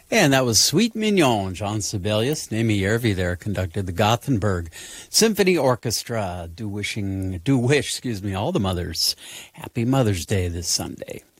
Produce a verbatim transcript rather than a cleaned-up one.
And that was Sweet Mignon. John Sibelius, Amy Yervi there conducted the Gothenburg Symphony Orchestra. Do wishing, do wish, excuse me, all the mothers happy Mother's Day this Sunday.